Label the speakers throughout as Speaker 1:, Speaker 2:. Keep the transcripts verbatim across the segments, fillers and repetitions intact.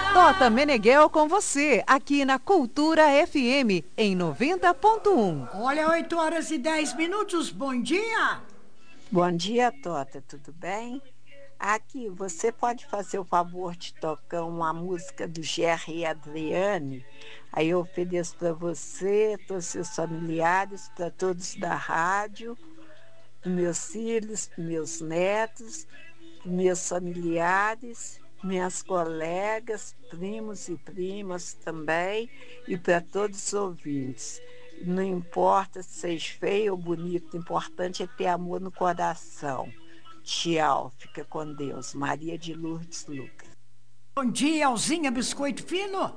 Speaker 1: Tota Meneghel com você, aqui na Cultura F M, em noventa ponto um.
Speaker 2: Olha, oito horas e dez minutos, bom dia!
Speaker 3: Bom dia, Tota, tudo bem? Aqui, você pode fazer o favor de tocar uma música do Gerry e Adriane? Aí eu ofereço para você, para os seus familiares, para todos da rádio, para meus filhos, para meus netos, para meus familiares, minhas colegas, primos e primas também, e para todos os ouvintes. Não importa se seja feio ou bonito, o importante é ter amor no coração. Tchau, fica com Deus. Maria de Lourdes Lucas.
Speaker 2: Bom dia, Alzinha Biscoito Fino.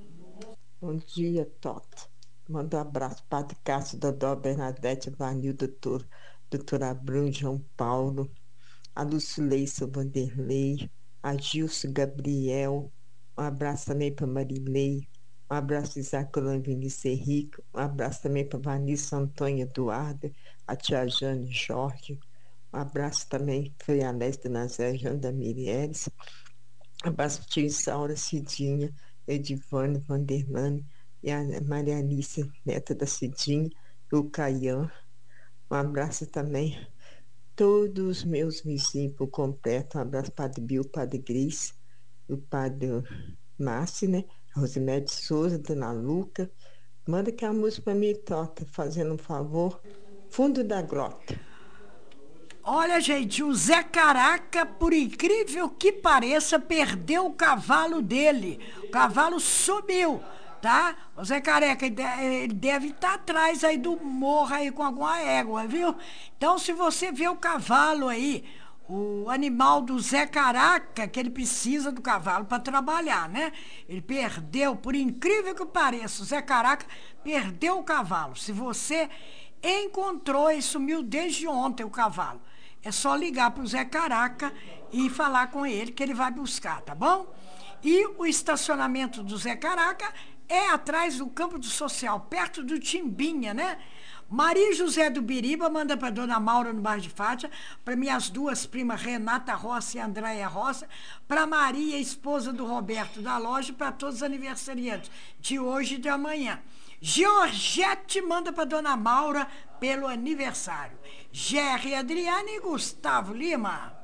Speaker 4: Bom dia, Tota. Manda um abraço para Padre Cássio, Dodó, Bernadette, Vanil, doutor, doutora Abrão, João Paulo, a Lucileissa Vanderlei, a Gilson Gabriel, um abraço também para Marilei, um abraço para Isaac Vinícius Henrique, um abraço também para Vanessa Antônia Eduarda, a tia Jane Jorge, um abraço também para a Anéstia Nazé, Janda Mirieles, um abraço para a tia Isaura Cidinha, Edivane Vanderlane e a Maria Alice, neta da Cidinha, e o Caian. Um abraço também todos os meus vizinhos por completo. Um abraço para o Padre Bill, Padre Gris, o Padre Márcio, né? A Rosimédia Souza, Dona Luca. Manda que a música para mim, Tota, fazendo um favor. Fundo da Grota.
Speaker 2: Olha, gente, o Zé Caraca, por incrível que pareça, perdeu o cavalo dele. O cavalo sumiu, tá? O Zé Careca, ele deve estar atrás aí do morro aí com alguma égua, viu? Então, se você vê o cavalo aí, o animal do Zé Caraca, que ele precisa do cavalo para trabalhar, né? Ele perdeu, por incrível que pareça, o Zé Caraca perdeu o cavalo. Se você encontrou e sumiu desde ontem o cavalo, é só ligar para o Zé Caraca e falar com ele que ele vai buscar, tá bom? E o estacionamento do Zé Caraca é atrás do campo do social, perto do Timbinha, né? Maria José do Biriba manda para Dona Maura no bairro de Fátima, para minhas duas primas Renata Roça e Andréia Roça, para Maria, esposa do Roberto da loja, para todos os aniversariantes de hoje e de amanhã. Georgette manda para Dona Maura pelo aniversário. Gerry, Adriane e Gustavo Lima.